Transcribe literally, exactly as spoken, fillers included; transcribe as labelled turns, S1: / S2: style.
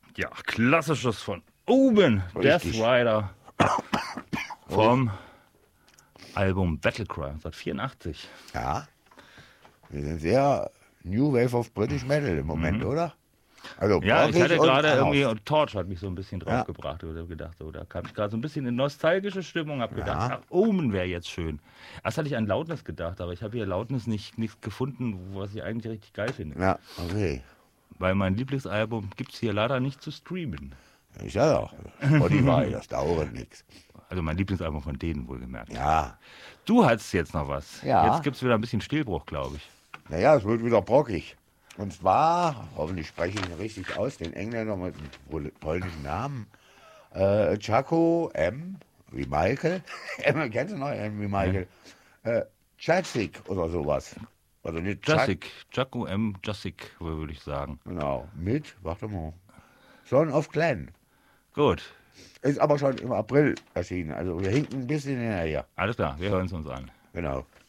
S1: Ja, klassisches von oben. Death
S2: Richtig.
S1: Rider vom Album Battlecry neunzehnhundertvierundachtzig.
S2: Ja. Wir sind sehr New Wave of British Metal im Moment, oder? Also
S1: Ja, ich
S2: rockig
S1: hatte
S2: und
S1: gerade
S2: anders.
S1: irgendwie, Torch hat mich so ein bisschen
S2: Ja.
S1: draufgebracht. Oder gedacht, so, da kam ich gerade so ein bisschen in nostalgische Stimmung, hab gedacht,
S2: Ja.
S1: ach, Omen wäre jetzt schön. Erst hatte ich an Loudness gedacht, aber ich habe hier Loudness nicht nichts gefunden, was ich eigentlich richtig geil finde.
S2: Ja, okay.
S1: Weil mein Lieblingsalbum gibt es hier leider nicht zu streamen.
S2: Ich sag ja, Spotify, das dauert nichts.
S1: Also mein Lieblingsalbum von denen, wohlgemerkt.
S2: Ja.
S1: Du hattest jetzt noch was.
S2: Ja.
S1: Jetzt gibt es wieder ein bisschen Stillbruch, glaube ich.
S2: Naja, es wird wieder brockig. Und zwar, hoffentlich spreche ich ihn richtig aus, den Engländer mit einem pol- polnischen Namen. Äh, Chaco M. wie Michael. M, kennst du noch M wie Michael? Äh, Jacek oder sowas. Also nicht Chuck,
S1: Jessic, Jaco M. Jessic, würde ich sagen.
S2: Genau. Mit, warte mal. Son of Glenn.
S1: Gut,
S2: Ist aber schon im April erschienen. Also wir hinken ein bisschen hinterher.
S1: alles klar, wir hören es uns an.
S2: Genau.